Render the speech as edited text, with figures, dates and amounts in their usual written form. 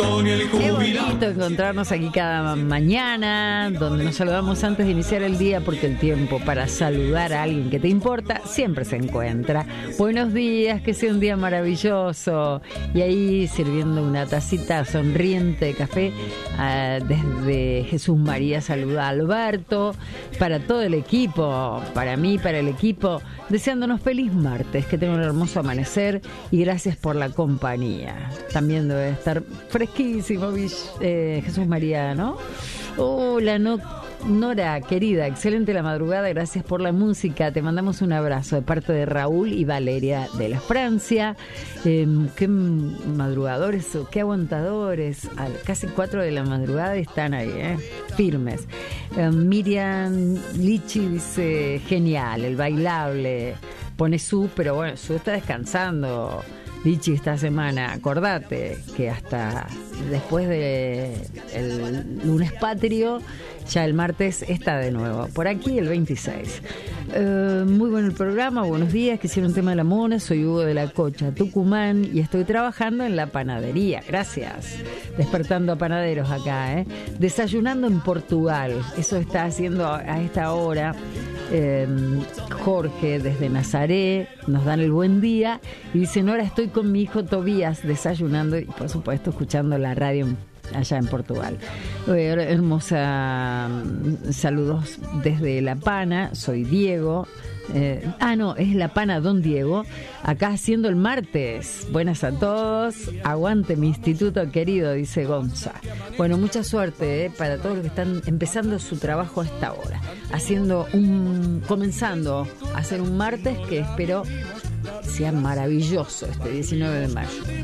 Qué bonito encontrarnos aquí cada mañana, donde nos saludamos antes de iniciar el día, porque el tiempo para saludar a alguien que te importa siempre se encuentra. Buenos días, que sea un día maravilloso. Y ahí sirviendo una tacita sonriente de café, desde Jesús María saluda a Alberto, para todo el equipo, para mí, para el equipo, deseándonos feliz martes, que tengan un hermoso amanecer y gracias por la compañía. También debe estar fresquísimo Jesús María, ¿no? Hola, Nora, querida, excelente la madrugada, gracias por la música, te mandamos un abrazo de parte de Raúl y Valeria de la Francia. Qué madrugadores, qué aguantadores, a casi 4 de la madrugada están ahí, firmes. Miriam Lichi dice, genial, el bailable, pone pero bueno, Su está descansando. Lichi, esta semana, acordate que hasta después del lunes patrio, ya el martes está de nuevo. Por aquí el 26. Muy bueno el programa, buenos días. Quisiera un tema de la mona. Soy Hugo de la Cocha, Tucumán, y estoy trabajando en la panadería. Gracias. Despertando a panaderos acá, Desayunando en Portugal. Eso está haciendo a esta hora. Jorge desde Nazaret nos dan el buen día y dicen, ahora estoy con mi hijo Tobías desayunando y por supuesto escuchando la radio allá en Portugal. Hermosa, saludos desde La Pana, soy Diego. Es La Pana Don Diego, acá haciendo el martes. Buenas a todos, aguante mi instituto querido, dice Gonza. Bueno, mucha suerte para todos los que están empezando su trabajo a esta hora, comenzando a hacer un martes que espero sea maravilloso este 19 de mayo.